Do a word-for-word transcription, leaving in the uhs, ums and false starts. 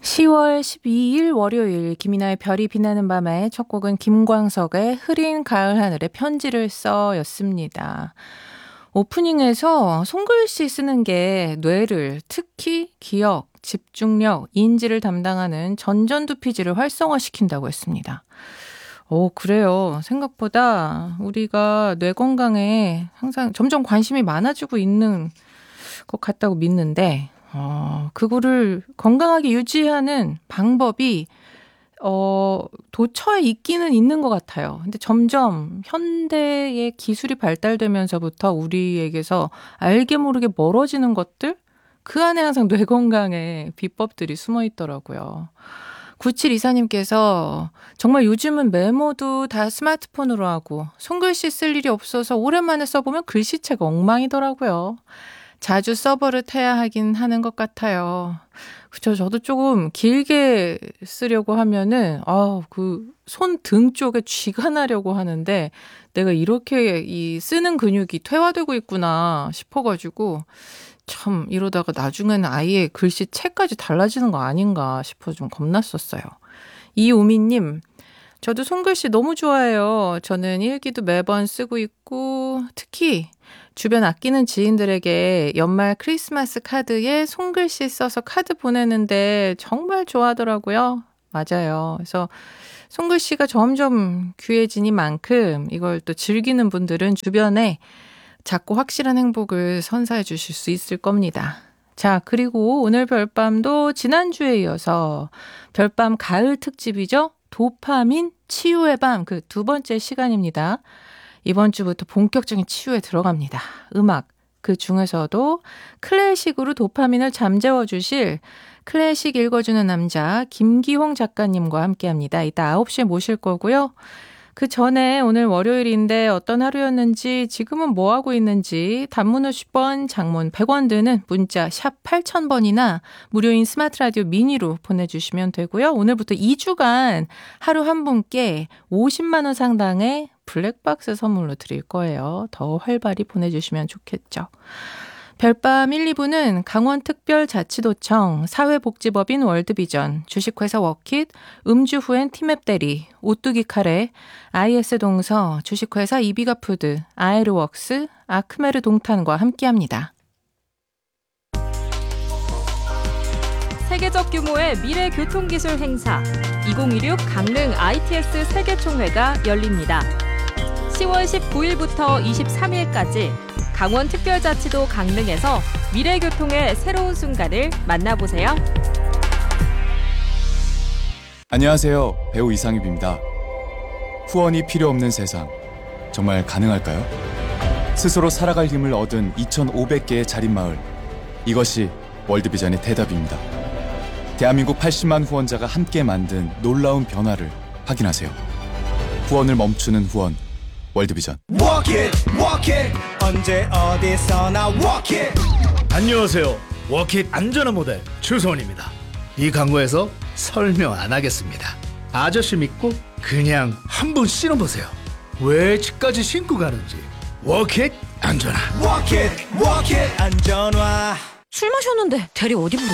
시월 십이일 월요일 김이나의 별이 빛나는 밤에 첫 곡은 김광석의 흐린 가을 하늘에 편지를 써 였습니다. 오프닝에서 손글씨 쓰는 게 뇌를 특히 기억, 집중력, 인지를 담당하는 전전두피질을 활성화시킨다고 했습니다. 오, 그래요. 생각보다 우리가 뇌 건강에 항상 점점 관심이 많아지고 있는 것 같다고 믿는데 어, 그거를 건강하게 유지하는 방법이 어, 도처에 있기는 있는 것 같아요. 근데 점점 현대의 기술이 발달되면서부터 우리에게서 알게 모르게 멀어지는 것들? 그 안에 항상 뇌 건강의 비법들이 숨어 있더라고요. 구칠이사님께서 정말 요즘은 메모도 다 스마트폰으로 하고 손글씨 쓸 일이 없어서 오랜만에 써보면 글씨체가 엉망이더라고요. 자주 써버릇해야 하긴 하는 것 같아요. 그쵸, 저도 조금 길게 쓰려고 하면은, 아, 그, 손 등 쪽에 쥐가 나려고 하는데, 내가 이렇게 이 쓰는 근육이 퇴화되고 있구나 싶어가지고, 참, 이러다가 나중에는 아예 글씨체까지 달라지는 거 아닌가 싶어 좀 겁났었어요. 이우미님, 저도 손글씨 너무 좋아해요. 저는 일기도 매번 쓰고 있고, 특히, 주변 아끼는 지인들에게 연말 크리스마스 카드에 손글씨 써서 카드 보내는데 정말 좋아하더라고요. 맞아요. 그래서 손글씨가 점점 귀해지니만큼 이걸 또 즐기는 분들은 주변에 작고 확실한 행복을 선사해 주실 수 있을 겁니다. 자, 그리고 오늘 별밤도 지난주에 이어서 별밤 가을 특집이죠. 도파민 치유의 밤 그 두 번째 시간입니다. 이번 주부터 본격적인 치유에 들어갑니다. 음악, 그 중에서도 클래식으로 도파민을 잠재워 주실 클래식 읽어주는 남자 김기홍 작가님과 함께합니다. 이따 아홉 시에 모실 거고요. 그 전에 오늘 월요일인데 어떤 하루였는지 지금은 뭐하고 있는지 단문 오십 원, 장문 백 원 드는 문자 샵 팔천 번이나 무료인 스마트 라디오 미니로 보내주시면 되고요. 오늘부터 이 주간 하루 한 분께 오십만 원 상당의 블랙박스 선물로 드릴 거예요. 더 활발히 보내주시면 좋겠죠. 별밤 일, 이 부는 강원특별자치도청, 사회복지법인 월드비전, 주식회사 워킷, 음주후엔 티맵대리, 오뚜기 카레, 아이에스 동서, 주식회사 이비가푸드, 아에르웍스, 아크메르 동탄과 함께합니다. 세계적 규모의 미래 교통기술 행사 이천이십육 강릉 아이티엑스 세계총회가 열립니다. 시월 십구일부터 이십삼일까지 강원특별자치도 강릉에서 미래교통의 새로운 순간을 만나보세요. 안녕하세요. 배우 이상엽입니다. 후원이 필요 없는 세상, 정말 가능할까요? 스스로 살아갈 힘을 얻은 이천오백 개의 자립마을, 이것이 월드비전의 대답입니다. 대한민국 팔십만 후원자가 함께 만든 놀라운 변화를 확인하세요. 후원을 멈추는 후원, 월드비전. Walk it, walk it. 언제 어디서나 walk it. 안녕하세요. 워킷 안전한 모델 추소원입니다. 이 광고에서 설명 안 하겠습니다. 아저씨 믿고 그냥 한번 신어보세요. 왜 집까지 신고 가는지. 워킷 안전한. Walk it, walk it. 안전화. 술 마셨는데 대리 어디 부르